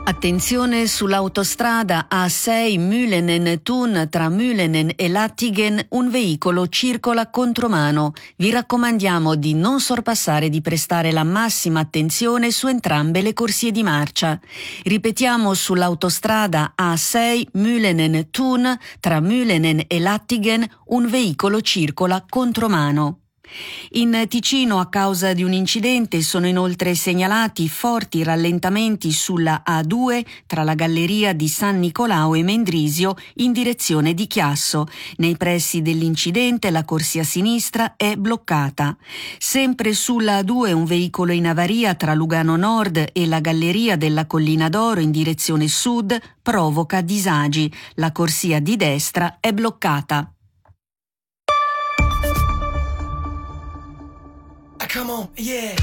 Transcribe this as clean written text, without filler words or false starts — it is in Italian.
Attenzione sull'autostrada A6 Mülenen-Thun tra Mülenen e Lattingen, un veicolo circola contromano. Vi raccomandiamo di non sorpassare e di prestare la massima attenzione su entrambe le corsie di marcia. Ripetiamo, sull'autostrada A6 Mülenen-Thun tra Mülenen e Lattingen, un veicolo circola contromano. In Ticino, a causa di un incidente, sono inoltre segnalati forti rallentamenti sulla A2 tra la galleria di San Nicolao e Mendrisio in direzione di Chiasso. Nei pressi dell'incidente la corsia sinistra è bloccata. Sempre sulla A2 un veicolo in avaria tra Lugano Nord e la galleria della Collina d'Oro in direzione sud provoca disagi. La corsia di destra è bloccata. Come on, yeah.